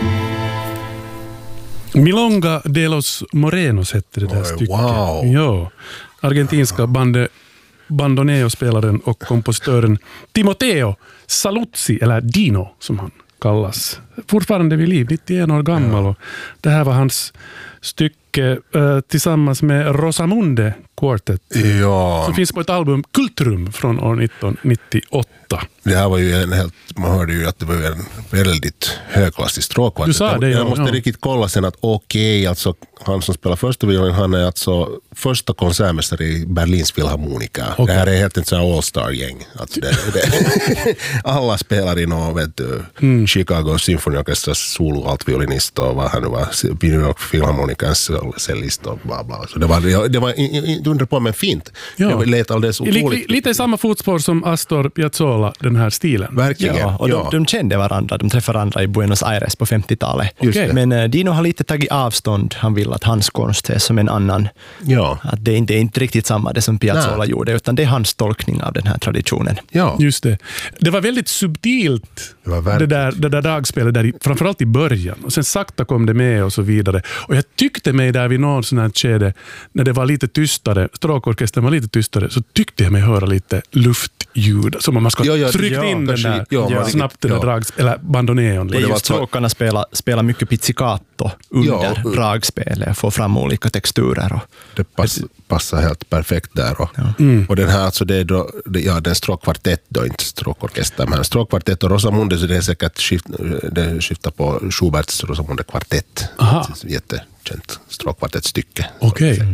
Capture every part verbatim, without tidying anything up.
Milonga de los Morenos hette det där Oj, stycket. wow. Ja, argentinska bandet bandoneospelaren och kompositören Timoteo Saluzzi, eller Dino som han kallas. Fortfarande vid liv, nittioen år gammal. Och det här var hans stycke eh, tillsammans med Rosamunde Quartet. Ja. Som finns på ett album Kultrum från år nittonhundranittioåtta. Det här var ju en helt, man hörde ju att det var ju en väldigt högklassig stråkkvartett. Du sa det, jag ja, måste ja. riktigt kolla sen att okej, okay, alltså han som spelar första violin, han är alltså första konsertmästare i Berlins Philharmonica. Okay. Det här är helt en sån här all-star-gäng. Alltså det, det, alla spelar i någon, vet du, mm. Chicago Symphony Orchestras solo-altviolinist och vad han nu var, New York Philharmonicans cellist och bla bla. Så det var, det var inte undra på, men fint. Ja. Det lät alldeles otroligt. Lite i samma fotspår som Astor Piazzolla, den här stilen. Verkligen. Ja, och ja. de, de kände varandra, de träffade varandra i Buenos Aires på femtiotalet. Okay. Men uh, Dino har lite tagit avstånd, han vill att hans konst är som en annan. Ja. Att det är inte, inte riktigt samma det som Piazzolla Nej. gjorde, utan det är hans tolkning av den här traditionen. Ja. Just det. Det var väldigt subtilt, det, var det, där, det där dagspelet, där i, framförallt i början. Och sen sakta kom det med och så vidare. Och jag tyckte mig där vid någon sån här skede, när det var lite tystare, stråkorkestern var lite tystare, så tyckte jag mig höra lite luftljud. Som om man ska ja, ja, trycka ja, in den där ja, ja, snabbt, den där ja. drags, eller bandoneon. Det är just stråkarna spela, spela mycket pizzicato under ja, dragspelet, få fram olika texturer. Och det pass, passar helt perfekt där. Och, ja. mm. och den här, alltså det är då, det, ja, den stråkkvartett då, inte stråkorkester, men stråkkvartett och Rosamunde, så det är säkert skift, det skiftar på Schuberts Rosamunde kvartett. Jättekänt stråkkvartettstycke. Okej. Okay.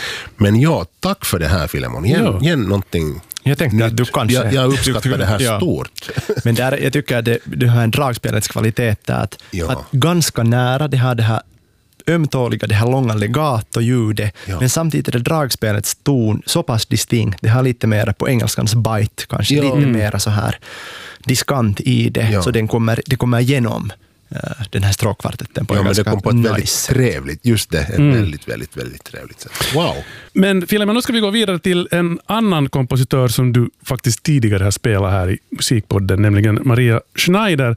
Men ja, tack för det här, Filemon. Igen, ja. igen någonting. Jag tänkte nytt. Att du kanske... Jag, jag uppskattar det här ja. stort. Men där, jag tycker att det, det här dragspelets kvalitet är att, ja. att ganska nära det här, det här ömtåliga, det här långa legato-ljudet, ja. men samtidigt är det dragspelets ton så pass distinkt. Det har lite mer på engelskans bite, kanske ja. lite mer så här diskant i det, ja. så den kommer, det kommer igenom den här stråkkvartetten på ja, ganska men det kom på ett nice. väldigt trevligt, just det, ett mm. väldigt, väldigt, väldigt trevligt sätt. Wow! Men Filemon, nu ska vi gå vidare till en annan kompositör som du faktiskt tidigare har spelat här i Musikpodden, nämligen Maria Schneider.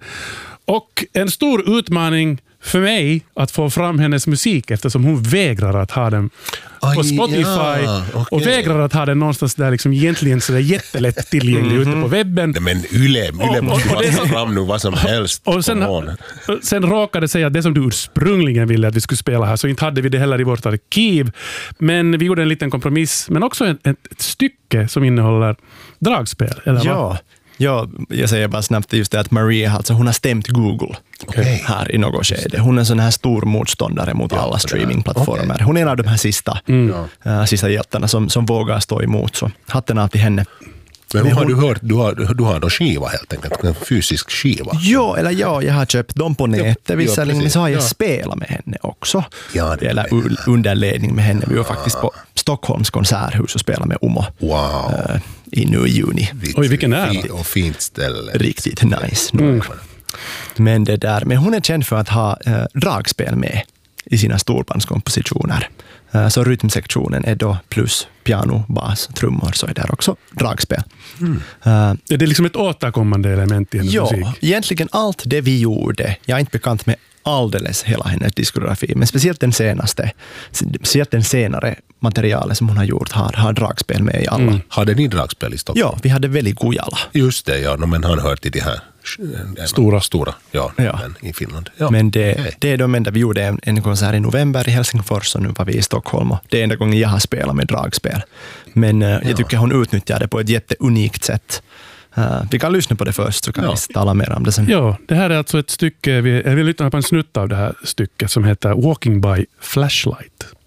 Och en stor utmaning för mig att få fram hennes musik, eftersom hon vägrar att ha den på Aj, Spotify ja, okay. och vägrar att ha den någonstans där liksom egentligen så där jättelätt tillgänglig mm-hmm. ute på webben. Men Yle, Yle måste vara fram nu vad som helst. Och sen, sen råkade säga att det som du ursprungligen ville att vi skulle spela här, så inte hade vi det heller i vårt arkiv. Men vi gjorde en liten kompromiss, men också ett, ett, ett stycke som innehåller dragspel. Eller ja. vad? Ja, jag säger bara snabbt just det att Maria, alltså hon har stämt Google okay. här i något skede. Hon är en sån här stor motståndare mot ja, alla streamingplattformar. Okay. Hon är en av de här sista, mm. äh, sista hjältarna som, som vågar stå emot. Så hatten av till henne. Men, Men har hon, du hört, du har, du har en skiva helt enkelt, en fysisk skiva? Ja, eller ja, jag har köpt dem på nätet visserligen, men så har jag ja. spelat med henne också. Ja, det eller u- underledning med henne. Vi var faktiskt på Stockholms konserthus och spelade med Umo. Wow. Äh, i nu i juni. Oj, vilken är det? Och fint ställe. Riktigt nice. Mm. Men, det där, men hon är känd för att ha äh, dragspel med i sina storbandskompositioner. Äh, så rytmsektionen är då plus piano, bas, trummor, så är det också dragspel. Mm. Uh, är det liksom ett återkommande element i hennes ja, musik? Ja, egentligen allt det vi gjorde. Jag är inte bekant med alldeles hela hennes diskografi, men speciellt den senaste, speciellt den senare materialet som hon har gjort har, har dragspel med i alla. Mm. Hade ni dragspel i Stockholm? Ja, vi hade väldigt Gojala. Just det, ja, men han hör till de här stora, stora ja, ja. Men i Finland. Ja. Men det, okay. det är de enda, vi gjorde en, en konsert i november i Helsingfors och nu var vi i Stockholm och det är enda gången jag har spelat med dragspel. Men uh, jag tycker hon utnyttjar det på ett jätteunikt sätt. Uh, vi kan lyssna på det först så kan ja. vi tala mer om det sen. Ja, det här är alltså ett stycke, vi, vi lyssnar på en snutt av det här stycket som heter Walking by Flashlight.